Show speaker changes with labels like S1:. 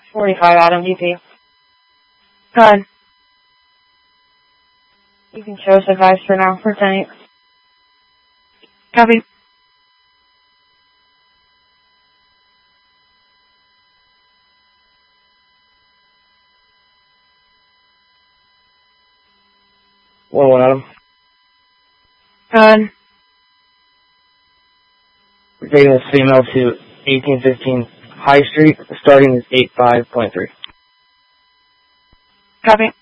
S1: 45 Adam DP.
S2: Go ahead.
S1: You can show us advice for now for 10-8.
S2: Copy.
S3: One Adam.
S2: Go ahead.
S3: We're taking this female to 1815 High Street. Starting is 85.3.
S2: Copy.